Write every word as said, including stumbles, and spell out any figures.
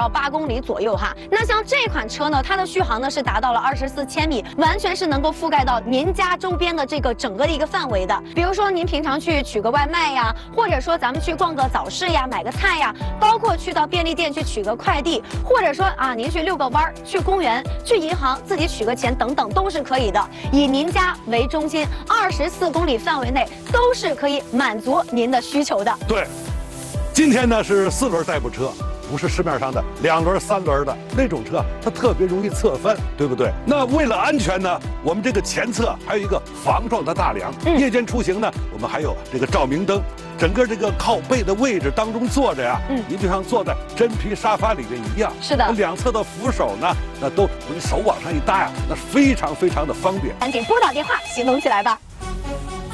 到八公里左右哈。那像这款车呢，它的续航呢是达到了二十四千米，完全是能够覆盖到您家周边的这个整个的一个范围的。比如说您平常去取个外卖呀，或者说咱们去逛个早市呀，买个菜呀，包括去到便利店去取个快递，或者说啊您去遛个弯儿，去公园，去银行自己取个钱等等都是可以的。以您家为中心，二十四公里范围内都是可以满足您的需求的。 对，今天呢是四轮代步车。不是市面上的两轮、三轮的那种车，它特别容易侧翻，对不对？那为了安全呢，我们这个前侧还有一个防撞的大梁。嗯、夜间出行呢，我们还有这个照明灯。整个这个靠背的位置当中坐着呀，嗯，你就像坐在真皮沙发里面一样。 是的， 两侧的扶手呢，那都你手往上一搭呀，那非常非常的方便。 赶紧拨打电话，行动起来吧。